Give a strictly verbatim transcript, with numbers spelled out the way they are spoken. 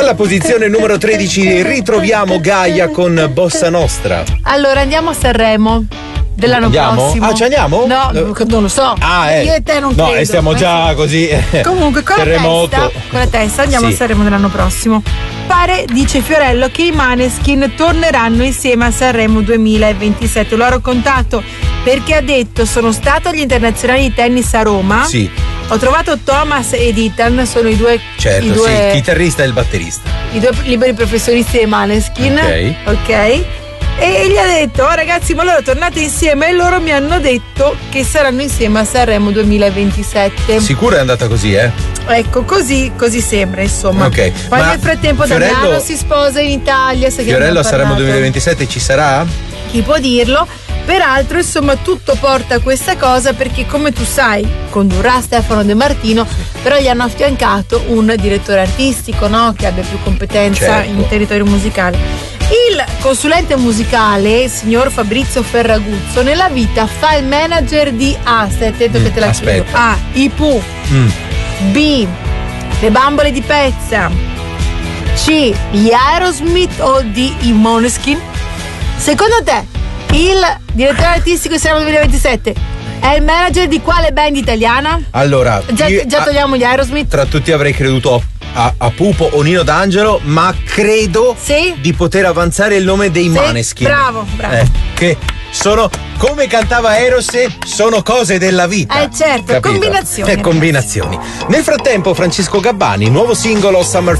Alla posizione numero tredici ritroviamo Gaia con Bossa Nostra. Allora andiamo a Sanremo dell'anno andiamo? prossimo. Ah, ci andiamo? No, non lo so. Ah, eh. Io e te non no, credo. e stiamo già così. Comunque con terremoto. la testa, con la testa andiamo Sì. a Sanremo dell'anno prossimo. Pare, dice Fiorello, che i Maneskin torneranno insieme a Sanremo duemilaventisette. L'ho raccontato perché ha detto: sono stato agli internazionali di tennis a Roma. Sì. Ho trovato Thomas ed Ethan, sono i due, Certo, i due, sì, il chitarrista e il batterista. i due liberi professionisti dei Maneskin. Ok. Ok. E gli ha detto: oh ragazzi, ma loro tornate insieme, e loro mi hanno detto che saranno insieme a Sanremo duemilaventisette. Sicuro è andata così, eh? Ecco, così, così sembra, insomma. Ok. Poi Ma nel frattempo Fiorello- Damiano si sposa in Italia. sai che Fiorello a abbiamo Sanremo parlato. duemilaventisette ci sarà? Chi può dirlo? Peraltro, insomma, tutto porta a questa cosa perché, come tu sai, condurrà Stefano De Martino, però gli hanno affiancato un direttore artistico, no? Che abbia più competenza Certo. in territorio musicale. Il consulente musicale, il signor Fabrizio Ferraguzzo, nella vita fa il manager di A, stai attento Mm, che te la aspetta. chiedo. A, i Pooh. Mm. B, le bambole di pezza. C, gli Aerosmith o di i Måneskin? Secondo te il direttore artistico di Sanremo duemilaventisette è il manager di quale band italiana? Allora, Già, io- già a- togliamo gli Aerosmith? tra tutti avrei creduto a, a Pupo o Nino D'Angelo, ma credo Sì? di poter avanzare il nome dei Sì? Maneskin. Bravo, bravo. Eh, che sono, come cantava Eros, sono cose della vita. Eh, certo, Capito? combinazioni, Eh, combinazioni. Nel frattempo Francesco Gabbani, nuovo singolo Summer